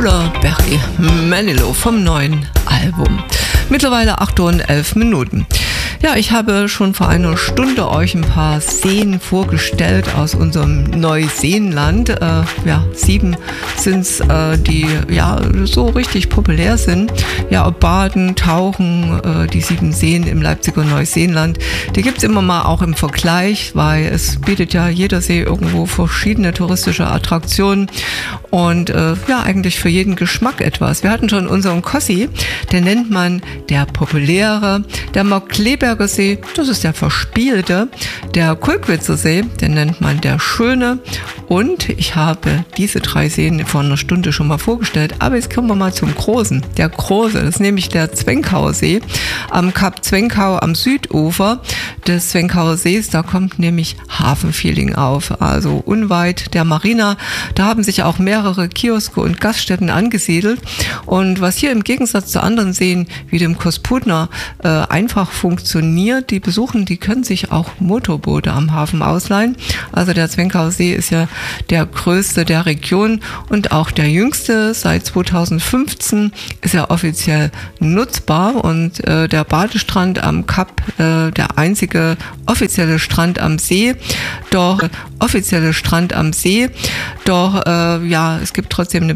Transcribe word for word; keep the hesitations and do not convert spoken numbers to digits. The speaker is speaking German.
oder Barry Manilow vom neuen Album. Mittlerweile acht Uhr und elf Minuten. Ja, ich habe schon vor einer Stunde euch ein paar Seen vorgestellt aus unserem Neuseenland. Äh, ja, sieben sind es, äh, die ja so richtig populär sind. Ja, ob Baden, Tauchen, äh, die sieben Seen im Leipziger Neuseenland, die gibt es immer mal auch im Vergleich, weil es bietet ja jeder See irgendwo verschiedene touristische Attraktionen und äh, ja, eigentlich für jeden Geschmack etwas. Wir hatten schon unseren Kossi, den nennt man der populäre, der Markkleeberger See, das ist der verspielte, der Kulkwitzer See, den nennt man der schöne, und ich habe diese drei Seen vor einer Stunde schon mal vorgestellt, aber jetzt kommen wir mal zum Großen, der Große, das ist nämlich der Zwenkauer See am Kap Zwenkau am Südufer des Zwenkauer Sees. Da kommt nämlich Hafenfeeling auf, also unweit der Marina. Da haben sich auch mehrere Kioske und Gaststätten angesiedelt, und was hier im Gegensatz zu anderen Seen wie dem Kosputner äh, einfach funktioniert, die Besuchen, die können sich auch Motorboote am Hafen ausleihen. Also der Zwenkauer See ist ja der größte der Region und auch der jüngste. Seit zweitausendfünfzehn ist er offiziell nutzbar, und äh, der Badestrand am Kap, äh, der einzige offizielle Strand am See, doch äh, offizielle Strand am See, doch äh, ja, es gibt trotzdem eine